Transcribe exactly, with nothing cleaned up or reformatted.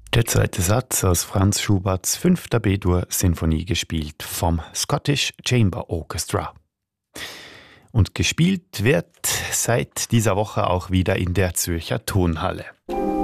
Der zweite Satz aus Franz Schuberts fünfter B-Dur-Sinfonie, gespielt vom Scottish Chamber Orchestra. Und gespielt wird seit dieser Woche auch wieder in der Zürcher Tonhalle.